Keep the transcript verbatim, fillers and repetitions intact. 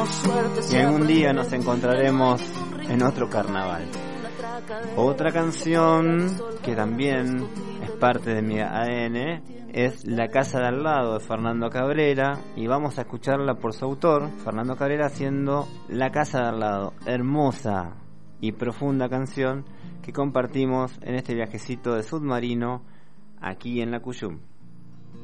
y algún día nos encontraremos en otro carnaval. Otra canción que también es parte de mi A D N es La Casa de Al Lado, de Fernando Cabrera, y vamos a escucharla por su autor, Fernando Cabrera, haciendo La Casa de Al Lado, hermosa y profunda canción que compartimos en este viajecito de submarino aquí en la Cuyum.